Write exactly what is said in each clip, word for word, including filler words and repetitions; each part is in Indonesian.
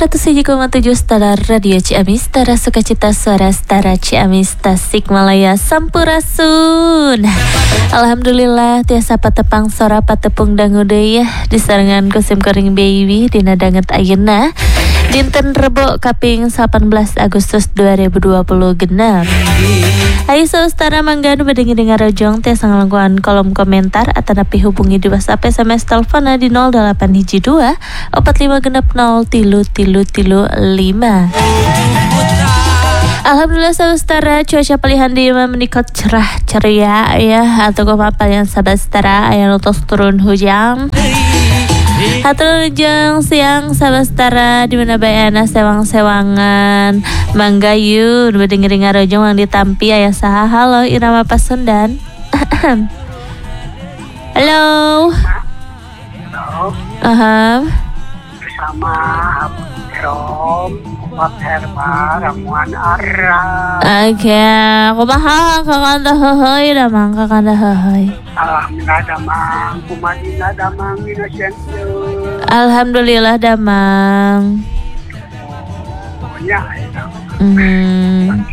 seratus tujuh koma tujuh Stara Radio Ciamis, Stara Sukacita, Suara Stara Ciamis, Tasikmalaya, Sampurasun. Alhamdulillah tiasa patepang sora patepung dangu deui disarengan kusim kering baby dina danget ayeuna dinten Rebo kaping delapan belas Agustus dua ribu dua puluh genep. Ayo saudara mangga nu bade ngidengar rojong tiasa ngalengkuan kolom komentar atanapi hubungi di WhatsApp S M S teleponna di nol delapan hiji dua opat lima genep nol tilu tilu tilu lima. Alhamdulillah saudara cuaca pilihan di menikot cerah ceria ya atau kemapa yang sabastara aya nutos turun hujan. Hatur jeung siang sabastara di mana bae ana sewang-sewangan mangga yeuh nu bade ngiringar rojong mang ditampi aya saha. Halo Irama Pasundan. Halo. Halo. Aha. Bersama Rom, Pak Herma, Ramuan Ara. Oke, kumaha kakanda heuheuy da mang kakanda heuheuy. Alhamdulillah damang, kumadina damang innocent. Alhamdulillah damang. Oh ya. Hmm.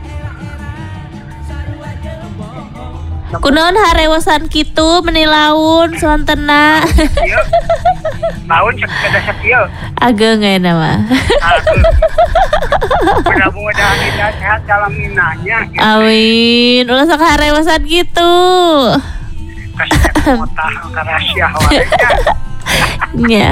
Kunaon harewasan kitu menilaun sontena. Laun sakada sakieu. Ageung aya nama. Mudah-mudahan kita sehat dalam minanya. Amin. Ulah sok harewasan kitu. Kasih motah karasia wae. Nya.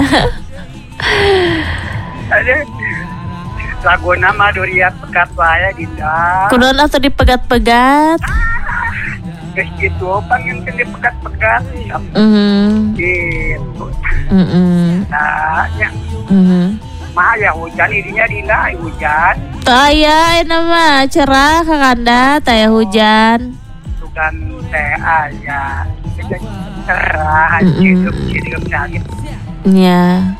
Ade laguna mah duriat pegat wae dinda. Kunaon atuh dipegat-pegat? Geus kitu pengen teh dipegat-pegat. Mhm. Gitu. Mhm. Nah, ya. Mhm. Mah ya hujan ininya dinda hujan. Taya ena mah cerah kakanda taya hujan. Bukan teh aya. Cerah hidup hidup sakit. Nya.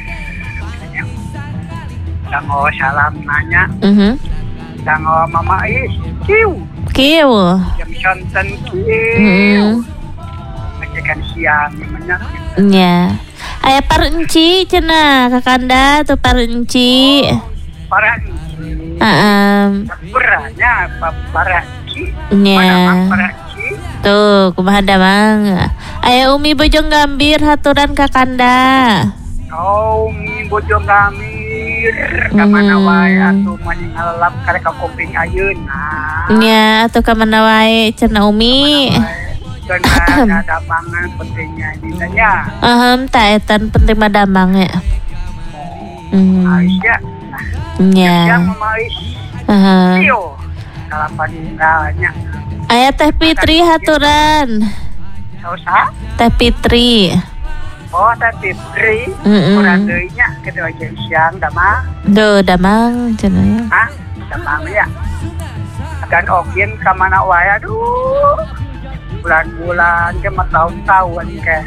Dango salam nanya. Mhm. Dango Mama Is. Kiu. Kieu. Jam santen kiu. Mhm. Majikan siang namanya. Nya. Aya parenci cenah kakanda tuh parenci. Para Heeh. Beranya apa para ki? Nya. Para ki. Tuh kumaha damang. Aya Umi Bojong Gambir haturan kakanda. Oh, mi bojong gambir. Kamana wae atuh mani ngalap karek ka kuping ayeuna. Nya atuh ka mana wae cenah Umi. Karena ada pangan pentingnya ditanya. Ahem, taetan penting mah damang ya. Hmm. Aisyah. Nya. Yang memais. Aha. Iyo. Kalapan tinggalnya. Aya Teh Fitri haturan. Sausa? Teh Fitri. Oh, Teh Fitri. Mm-mm. Kurang deunya kitu aja siang damang. Duh, damang cenah ya. Hah? Damang ya. Akan okin ka mana wae aduh. Bulan-bulan ke mah tahun-tahun ke.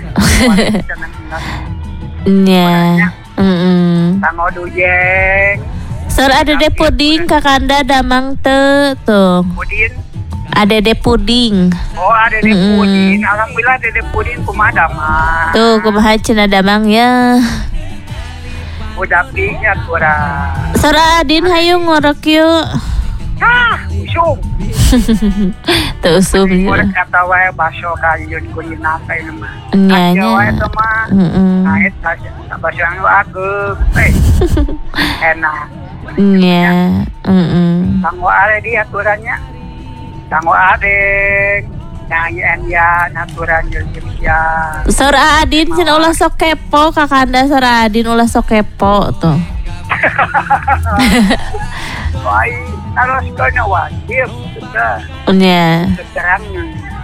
Nya. Heeh. Tango dujeng. Sor ada de puding kakanda damang teu tuh. Pudin. Ada de puding. Oh, ada de pudin. Alhamdulillah ada de pudin kumaha mah. Tuh kumaha cenah damang ya. Udah pinya kurang. Sor Adin hayu ngorok yuk. Hah, usum. Tuh usum. Kurang kata wae baso kayun kulina teh mah. Nya nya. Wae teh mah. Heeh. Naik baso anu ageung. Eh. Enak. Nya. Heeh. Tango are di aturannya. Tango adek. Nyanyian ya aturan jeung sia. Sor Adin cenah ulah sok kepo kakanda Sor Adin ulah sok kepo tuh. Wai, harus kena wajib sudah. Nya. Keterangan.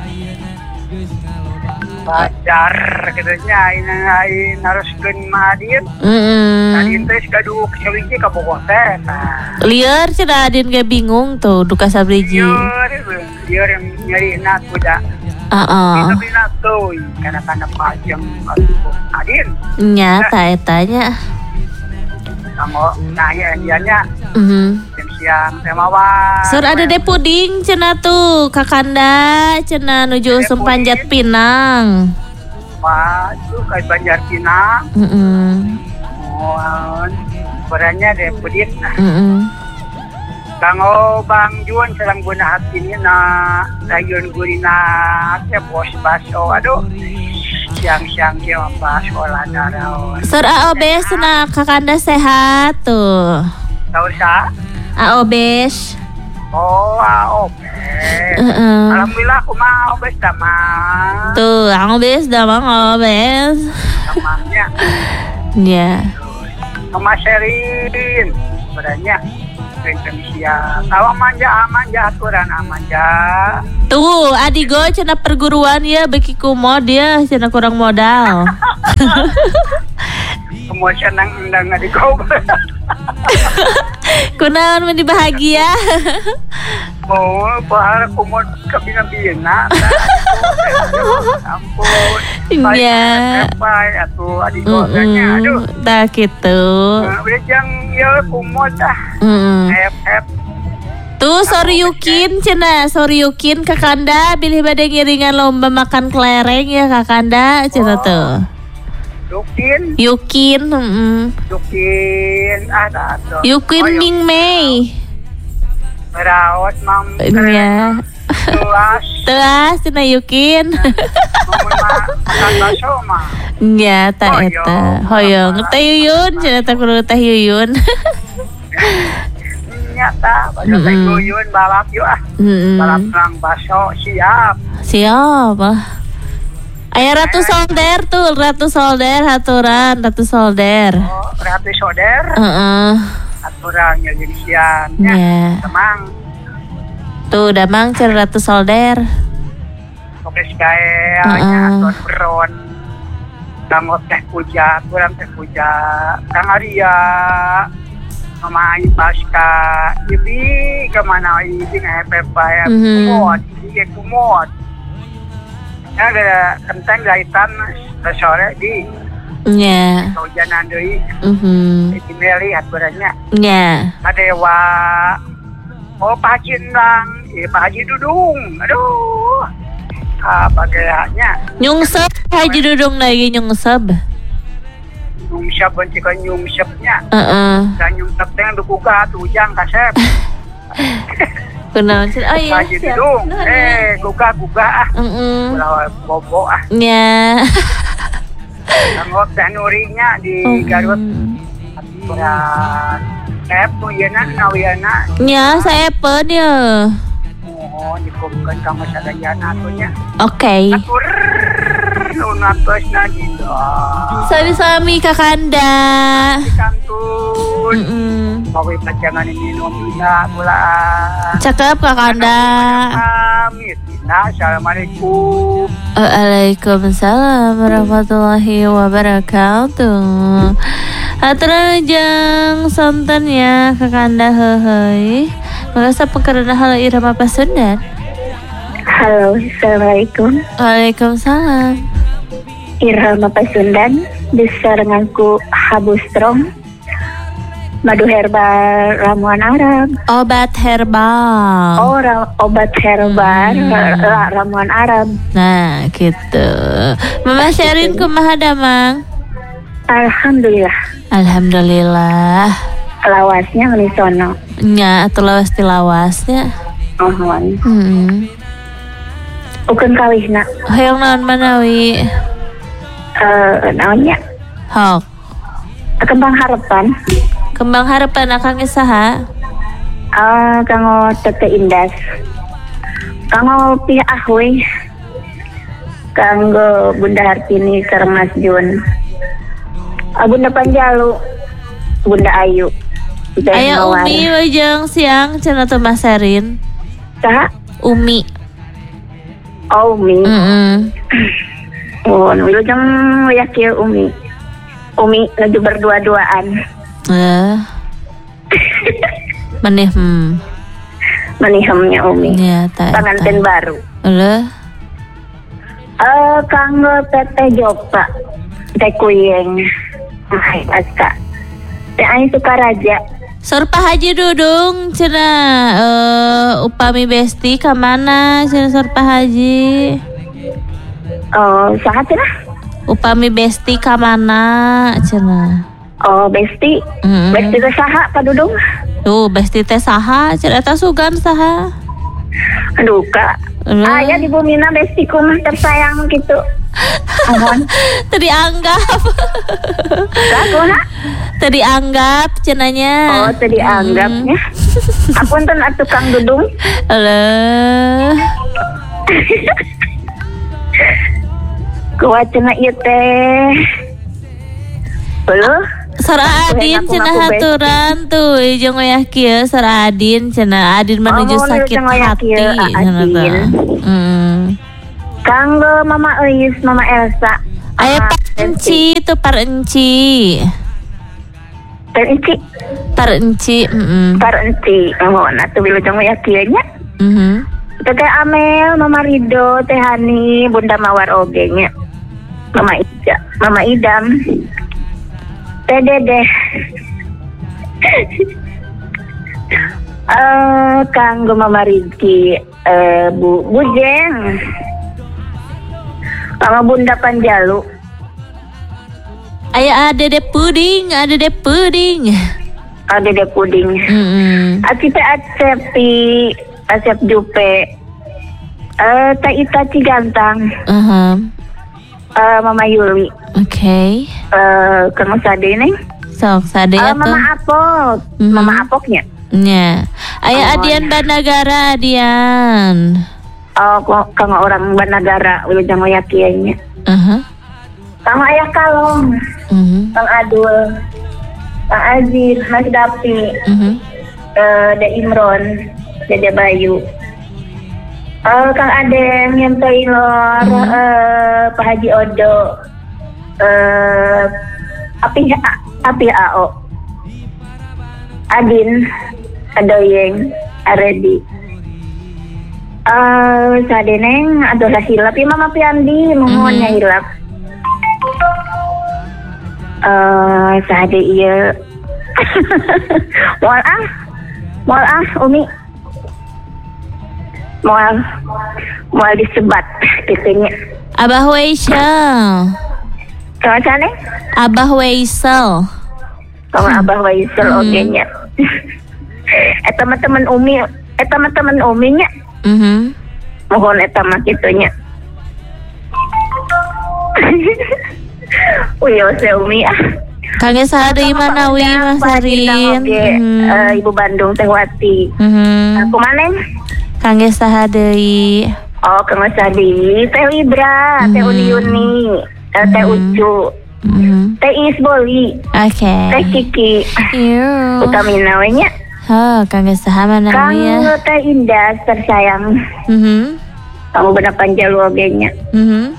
Bajar katanya ini lain harus kena madin. Heeh. Tadi teh kaduk sawiji ka Bogor teh. Lieur cenah Adin ge bingung tuh duka sabriji. Lieur, lieur yang nyari nak kuda. Heeh. Tapi nak tuh kadang-kadang pajang Adin. Nya ta etanya. Kamu nanya dianya. Mhm. Jam siang teh mawar. Sur ada de puding cenah tuh kakanda cenah nuju usum Panjat Pinang. Wah, itu kayak Banjar Pinang. Heeh. Mohon Orangnya deh pudit. Mm-mm. Kanggo Bang Jun sareng guna hatinya na rayun gurina teh bos baso. Aduh. Siang-siang kia apa sekolah darah. Sur A O B S na kakanda sehat tuh. Tahu sa? A O B S. Oh, A O B S. Uh-uh. Alhamdulillah aku mau A O B S damang. Tuh, A O B S damang A O B S. Damangnya. Ya. Sama Sherin. Sebenarnya Indonesia. Tahu manja manja aturan manja. Tuh, adigo cenah perguruan ya beki kumo dia cenah kurang modal. Semua senang undang adigo. Kunaon meni bahagia. Oh, bahar kumo kabina-bina. Ampun. Iya. Baik atuh adigo nya. Aduh. Tah kitu. Udah jang ya kumo tah. Heeh. F F. Tuh Soryukin cenah, Soryukin kakanda bilih bade ngiringan lomba makan kelereng ya kakanda cenah tuh. Yukin, Yukin, heeh. Yukin, ada tuh. Yukin Ming Mei. Merawat mam. Iya. Tuas. Tuas cenah Yukin. Makan bakso mah. Nya ta eta. Hoyong teh Yuyun cenah teh kudu teh Yuyun. Nyata, bakso teh Yuyun balap yuk ah. Balap perang bakso siap. Siap lah. Aya Ratu Solder tuh, Ratu Solder haturan, Ratu Solder. Oh, Ratu Solder. Heeh. Haturan jeung sian. Ya. Temang. Tuh damang cer Ratu Solder. Oke sekaya nya atur beron. Kanggo teh puja, kurang teh puja. Kang Arya. Mama Ayu Pasca. Ibi kemana ibi ngepepa ya. Kumot, ibi kumot. Ada kentang jahitan sore di nya hujanan deui. Mhm. Di meli aturannya. Nya. Adewa. Oh Pak Haji Endang, eh Pak Haji Dudung. Aduh. Apa gayanya? Nyungsep Haji Dudung lagi nyungsep. Nyungsep bencikan nyungsepnya. Heeh. Dan nyungsep teh dukuga tujang kasep. Kunaon cenah? Oh iya. Haji Dudung. Eh, guga-guga ah. Heeh. Ulah bobo ah. Nya. Kanggo teh Nurinya di Garut. Berat. Ep nu yeuna nawiana. Nya saepeun ya. Oh, dikumpulkan ka masadayana atunya. Oke. Atur nu natosna gitu. Sami-sami kakanda. Kantun. Heeh. Bawa pajangan ini minum bila bulan. Cakep kakanda. Amit. Nah, assalamualaikum. Waalaikumsalam warahmatullahi wabarakatuh. Aturan jeung sonten ya kakanda heuheuy. Mangga pekerna hal irama Pasundan. Halo, assalamualaikum. Waalaikumsalam. Irama Pasundan disarenganku Habu Strong. Madu herbal ramuan Arab. Obat herbal. Oh, ra- obat herbal Hmm. ra- ramuan Arab. Nah, gitu. Mama Sherin kumaha damang? Alhamdulillah. Alhamdulillah. Lawasnya ngeli sono. Nya atuh lawas ti lawasnya. Ohon. Hmm. Ukeun kawihna. Hoyong naon manawi? Eh, naonnya? Hok. Kembang harapan. Kembang harapan akang saha? Ah, kanggo Tete Indas. Kanggo Pia Ahwe. Kanggo Bunda Hartini sareng Mas Jun. Ah, Bunda Panjalu. Bunda Ayu. Teh Aya Mawar. Umi wajang siang cenah teh Mas Sherin. Saha? Umi. Oh, Umi. Heeh. Oh, nu jeung ya kieu Umi. Umi lagi berdua-duaan. Eh. Maneh hmm. Manihemnya Umi. Nya ta. Pengantin baru. Eueuh. Eh, kanggo Teteh Jopa. Teh Kuyeng. Hai, Aska. Teh Ai Sukaraja. Saur Pak Haji Dudung cenah eh upami besti ka mana cenah saur Pak Haji? Oh, saha cenah? Upami besti ka mana cenah? Oh, Besti. Mm-mm. Besti teh saha padudung? Tuh, Besti teh saha? Cerita sugan saha? Aduh, Kak. Uh. Aya di bumina Besti ku mah tersayang gitu. Mohon. Tadi anggap. Kakuha? Tadi anggap cenanya. Oh, tadi anggapnya. Apunten atuh Kang Dudung. Alah. Kuat cenah ieu teh. Beuh. Sora Adin cenah haturan tuh jeung oyah kieu Sora Adin cenah Adin menuju oh, sakit hati cenah teh. Hmm. Kanggo Mama Eis, Mama Elsa. Aya Pak Enci tuh Par Enci. Par Enci. Par Enci, heeh. Par Enci. Oh, nah tuh wilujeng oyah kieu nya. Mhm. Teh Amel, Mama Rido, Teh Hani, Bunda Mawar oge nya. Mama Ida, Mama Idam. Teh Dede. Eh, kanggo Mama Rizky, eh Bu Bujeng. Kanggo Bunda Panjalu. Aya Dede Puding, Dede Puding. Ah, Dede Puding. Heeh. Aci teh Acepi, Acep Jupe. Eh, Teh Ita Cigantang. Uh-huh. Eh, Mama Yuli. Oke. Okay. Eh, Kang Sade nih. Sok sade Uh, atuh. Mama Apok, Mhm. Mama Apoknya. Nya. Aya Oh, Adian ya. Banagara, Adian. Oh, kok kang orang Banagara, wilujeng oyah kieu nya. Heeh. Kang Ayah Kalong, Mhm. Kang Adul, Kang Aziz, Mas Dapi, Mhm. eh De Imron, Dede Bayu. Eh, Kang Adem, Yang Taylor, Mhm. eh Pak Haji Odo, eh Api Api A O. Adin, Adoyeng, Aredi. Eh, sadeneng aduh lah hilap ya Mama Piandi, mohonnya Mhm. hilap. Eh, sade ieu. Moal ah. Moal ah, Umi. Moal moal disebat kitanya. Abah Waisel. Sama sana? Abah Waisel. Sama Abah Waisel Hmm. oge nya. Eh teman-teman Umi, eh teman-teman Umi nya. Mhm. Mohon eta mah kitu nya. Uyo se Umi ah. Kang saha deui mana wi Mas Sarin? Mhm. Eh, Ibu Bandung Teh Wati. Mhm. Aku maneh? Kang saha deui? Oh, Kang Sadi, Teh Libra, Teh Mhm. Uni Uni, eh, Teh Mhm. Ucu, Mhm. Teh Isboli, Oke. Teh Kiki, Iya. Utamina we nya. Ha, kang saha mana Kang wi ya? Teh Indah tersayang, Mhm. kamu bener panjalu oge nya. Mhm.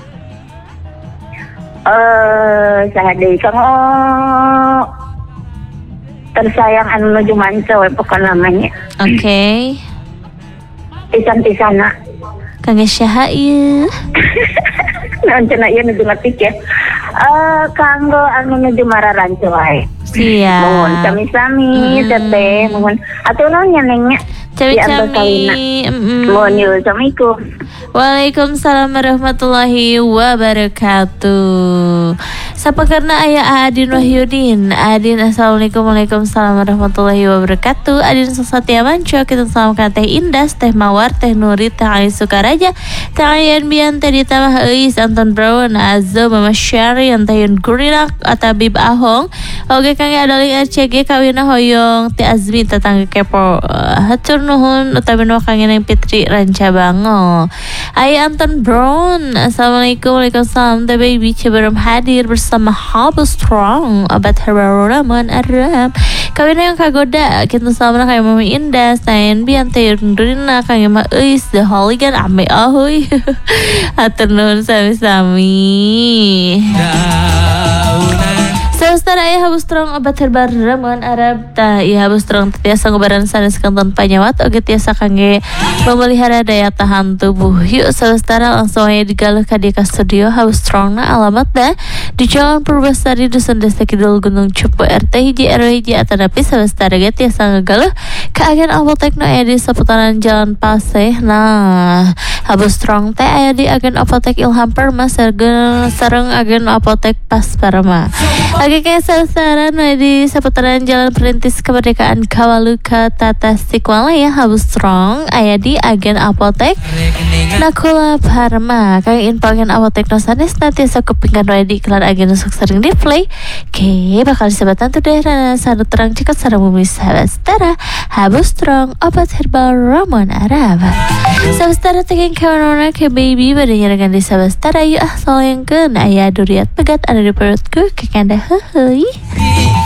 Eh, saha deui Kang oh, tersayang anu nuju manca we pokona namanya. Oke. Pisan-pisana. Kang saha ieu? Naon cenah ieu nuju ngetik ya. Eh, kanggo anu nuju mararancu wae. Mohon Siap. sami-sami Hmm. teteh mohon atuh naon nya neng nya. Cami-cami. Mm-mm. Mohon yuk, assalamualaikum. Waalaikumsalam warahmatullahi wabarakatuh. Sapa karena ayah Adin Wahyudin. Adin assalamualaikum waalaikumsalam warahmatullahi wabarakatuh. Adin Sosatya Manco. Kita salamkan Teh Indas, Teh Mawar, Teh Nuri, Teh Ali Sukaraja, Teh Ayan Bian, Teh Dita Mah Eis, Anton Brown, Azo, Mama Syari, Teh Yun Gurinak, Atabib Ahong. Oke kang adaling R C G kawina hoyong Teh Azmi tetangga kepo. Hatur nuhun utawi nu kangen Fitri Rancabango. Ayah Anton Brown. Assalamualaikum waalaikumsalam. The baby sebelum hadir bersama Habus Strong obat herbal Ramon Aram. Kawina yang kagoda kita sama kayak Mami Indah Sayan Bian Tayun Durina kayak Ma Eis The Hooligan Ame Ahoy. Hatur nuhun sami-sami. Saudara ayah Habus Strong obat herbal Ramon Arab tah ieu Habus Strong tiasa ngobaran sanes kanton panyawat oge tiasa kangge memelihara daya tahan tubuh. Yuk saudara langsung aya digaluh ka di studio Habus Strong na alamat da di Jalan Purbasari Dusun Desa Kidul Gunung Cupu R T hiji R W hiji atanapi saudara ge tiasa ngagaluh ka agen apotek nu aya di seputaran Jalan Paseh. Nah, Habu strong teh aya di agen apotek Ilham Perma sareng sareng agen apotek Pas Parma. Oke kayak sasaran di seputaran Jalan Perintis Kemerdekaan Kawaluka Tata Sikmalaya. Habu strong aya di agen apotek Nakula Parma. Kang info agen apotek Nosanes nanti sok kepingkan wae di iklan agen sok sering di play. Oke bakal disebatan tuh daerah sanu terang cekat sareng bumi sahabat setara. Habu strong obat herbal Ramon Arab. Sahabat setara tekan kawan-kawan ke baby pada nyerangan di sahabat setara. Yuk ah soal yang ke aya duriat pegat ada di perutku kekanda hehe.